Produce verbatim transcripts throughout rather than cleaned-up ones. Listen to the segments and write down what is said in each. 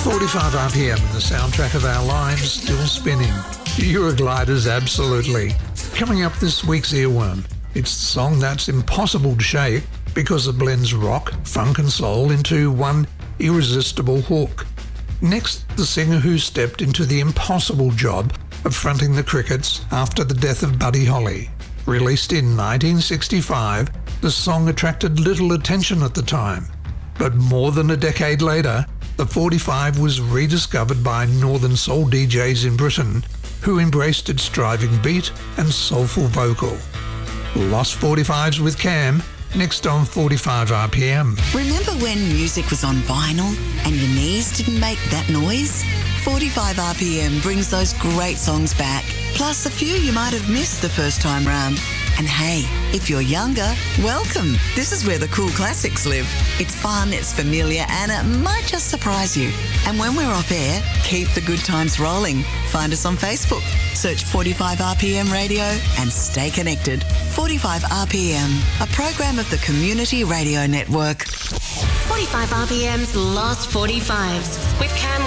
forty-five R P M, the soundtrack of our lives still spinning. Eurogliders, absolutely. Coming up this week's earworm, it's the song that's impossible to shake because it blends rock, funk and soul into one irresistible hook. Next, the singer who stepped into the impossible job of fronting the Crickets after the death of Buddy Holly. Released in nineteen sixty-five, the song attracted little attention at the time. But more than a decade later, the forty-five was rediscovered by Northern Soul D Js in Britain, who embraced its driving beat and soulful vocal. Lost forty-fives with Cam, next on forty-five R P M. Remember when music was on vinyl and your knees didn't make that noise? forty-five R P M brings those great songs back, plus a few you might have missed the first time round. And hey, if you're younger, welcome. This is where the cool classics live. It's fun, it's familiar, and it might just surprise you. And when we're off air, keep the good times rolling. Find us on Facebook. Search forty-five R P M Radio and stay connected. forty-five R P M, a program of the Community Radio Network. forty-five R P M's Lost forty-fives with Cam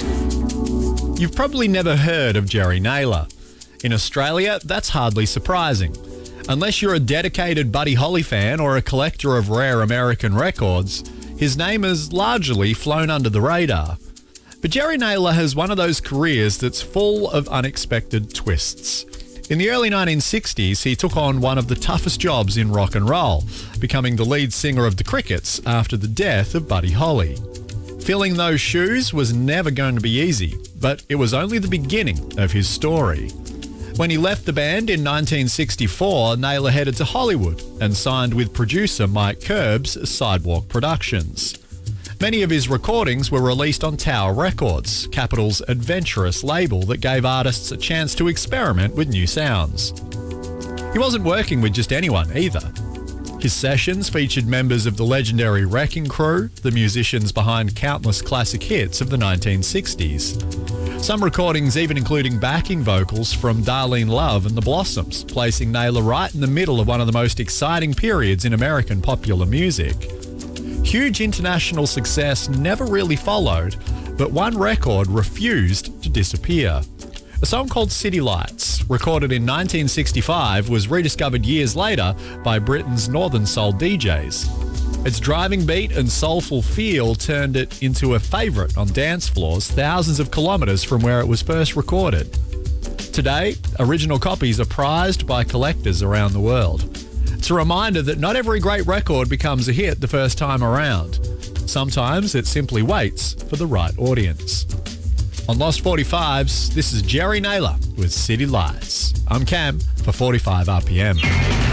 Want. You've probably never heard of Jerry Naylor. In Australia, that's hardly surprising. Unless you're a dedicated Buddy Holly fan or a collector of rare American records, his name has largely flown under the radar. But Jerry Naylor has one of those careers that's full of unexpected twists. In the early nineteen sixties, he took on one of the toughest jobs in rock and roll, becoming the lead singer of the Crickets after the death of Buddy Holly. Filling those shoes was never going to be easy, but it was only the beginning of his story. When he left the band in nineteen sixty-four, Naylor headed to Hollywood and signed with producer Mike Curb's Sidewalk Productions. Many of his recordings were released on Tower Records, Capitol's adventurous label that gave artists a chance to experiment with new sounds. He wasn't working with just anyone either. His sessions featured members of the legendary Wrecking Crew, the musicians behind countless classic hits of the nineteen sixties. Some recordings even including backing vocals from Darlene Love and the Blossoms, placing Naylor right in the middle of one of the most exciting periods in American popular music. Huge international success never really followed, but one record refused to disappear. A song called City Lights, recorded in nineteen sixty-five, was rediscovered years later by Britain's Northern Soul D Js. Its driving beat and soulful feel turned it into a favourite on dance floors thousands of kilometres from where it was first recorded. Today, original copies are prized by collectors around the world. It's a reminder that not every great record becomes a hit the first time around. Sometimes it simply waits for the right audience. On Lost forty-fives, this is Jerry Naylor with City Lights. I'm Cam for forty-five R P M.